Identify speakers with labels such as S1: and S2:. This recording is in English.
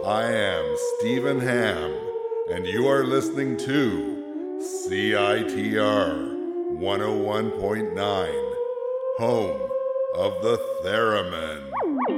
S1: I am Stephen Ham, and you are listening to CITR 101.9, home of the Theremin.